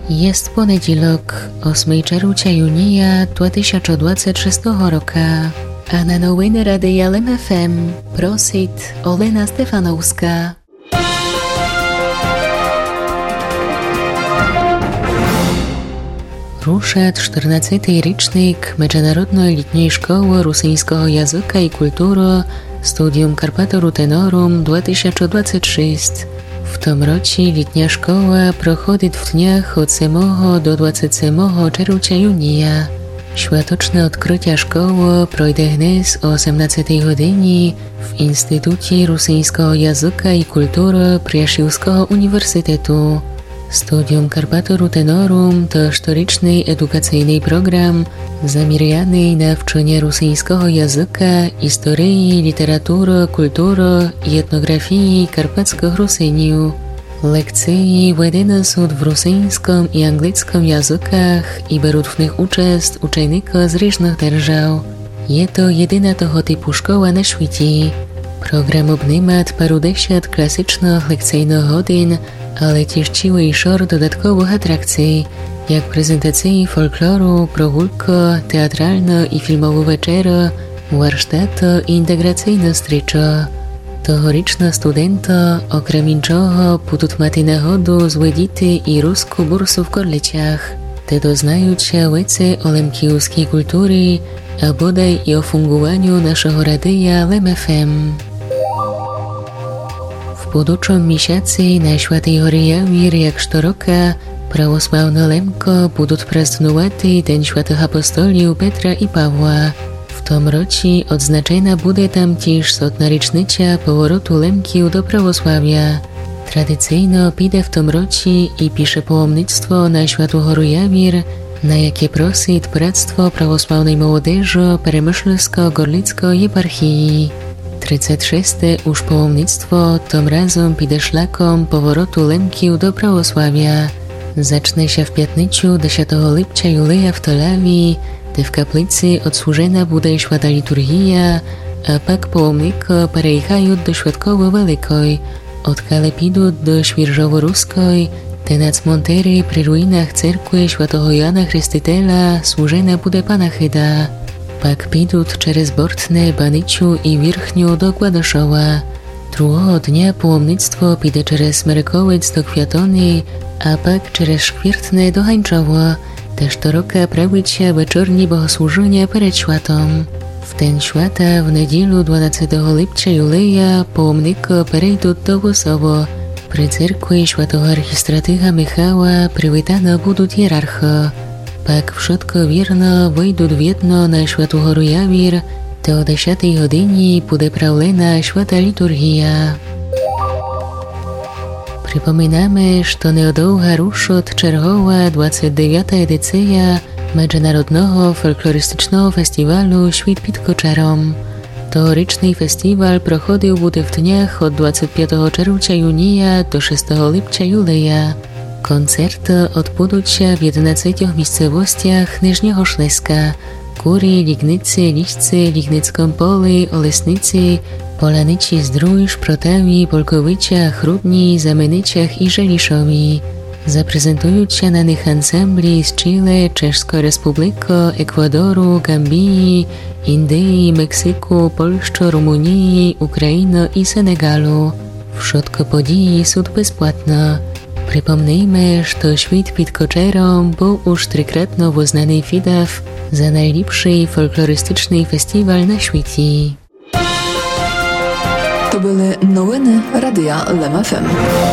Jest poniedziałek, 8 czerwca junia 2026 roku, a na nowiny Radia LEM FM prosit Olena Stefanowska. Rusza 14. rocznik Międzynarodno-letniej Szkoły Rosyjskiego Języka i Kultury Studium Carpathia Tenorum 2026. W tym roku letnia szkoła prochodzi w dniach od 7 do 27 czerwca junia. Światoczne odkrycie szkoły projdzie dnes o 18 godzinie w Instytucie Rosyjskiego Języka i Kultury Przyjaciółskiego Uniwersytetu. Studium Carpathia Tenorum to historyczny edukacyjny program zamierzony na wczenie rosyjskiego języka, historii, literatury, kultury i etnografii karpackich Rusyniów. Lekcje wydane są w rosyjskim i angielskim językach i biorą w nich uczest uczenicy z różnych держав. Jest to jedyna tego typu szkoła na świecie. Program obejmuje parudziesiąt klasycznych lekcyjnych godzin, ale też ciły szor dodatkowych atrakcji, jak prezentacje folkloru, progrulki, teatralne i filmowe wieczery, warsztaty i integracyjne strycze. Tegoroczne studenty, okrem innego, będą mieć nagrodę z Wedity i ruską bursę w kolleciach. Te doznają się wiedzy o lemkijowskiej kultury, a bodaj i o fungowaniu naszego radia LEM FM. W budoucym miesiącu na Świętej Gory Jawir, jak co roku, prawosławne Lemko będą praznować Dzień Świętych Apostoliów Petra i Pawła. W tym roku odznaczona będzie tam też 100. rocznica powrotu Lemkiów do prawosławia. Tradycyjnie pójdzie w tym roku i pisze połomnictwo na Świętą Gorę Jawir, na jakie prosi Bractwo Prawosławnej Młodzieży Peremyślsko-Gorlickiej Eparchii. 36. już połomnictwo tym razem pójdzie szlakom powrotu Lemkiów do prawosławia. Zacznie się w piątnicę 10 lipca Julia w Tolawi, gdzie w kaplicy odsłużona będzie święta liturgia, a pak połomnicy przejechają do Świadkowej Wielkiej, odkale pójdą do Świerżowo-Ruskiej, gdzie na cmentarzu przy ruinach cerkwi świętego Jana Chrzciciela służona będzie panachyda. Pak pójdą przez Bortne, Baniczu i Wierchniu do Kładyszowa. Drugiego dnia połomnictwo pójdzie przez Marykowiec do Kwiatony, a pak przez Szkwiertne do Hańczowa, też to roku prawić się wieczornie bogosłużenia przed światą. W ten świata w niedzielę 12 lipca Julia połomnicy przejdą do Łosowo. Przy cerkwi świętego archistratycha Michała przywitane będą hierarchy. Pak wszystko wierno wejdą w jedno na Świętą Gorę Jawir, to o 10 godzinie będzie prawlena święta liturgia. Przypominamy, że niedługo ruszy czerwowa 29. edycja Międzynarodnego Folklorystycznego Festiwalu Świt pod Koczarom. Tegoroczny festiwal prochodził będzie w dniach od 25 czerwca junia do 6 lipca Julia. Koncerty odbędą się w 11 miejscowościach Niżniego Śląska: Góry, Lignicy, Liszcy, Lignickim Pole, Olesnicy, Polanyci, Zdrój, Szprotawi, Polkowicia, Chrudni, Zamynyciach i Żeliszowi. Zaprezentują się na nich ansambli z Chile, Czeskiej Republiki, Ekwadoru, Gambii, Indii, Meksyku, Polski, Rumunii, Ukrainy i Senegalu. Wszystkie podії są bezpłatne. Przypomnijmy, że Świt pod Koczerą był już trójkrotnie uznany FIDAF za najlepszy folklorystyczny festiwal na świecie. To były nowiny Radia LEM FM.